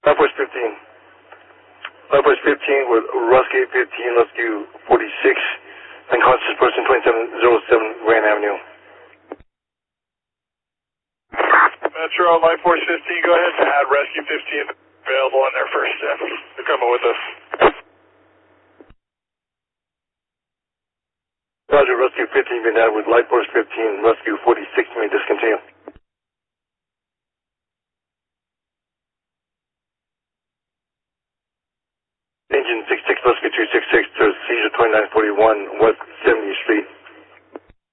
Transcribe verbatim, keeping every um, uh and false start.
Life Force fifteen. Life Force fifteen with Rescue fifteen, Rescue forty-six, unconscious person twenty-seven oh seven Grand Avenue. Metro, Life Force fifteen, go ahead and add Rescue fifteen available on their first step. They're coming with us. Roger, Rescue fifteen been added with Life Force fifteen, Rescue forty-six may discontinue. Engine six six, Rescue two six six to seizure twenty-nine forty-one West seventieth Street.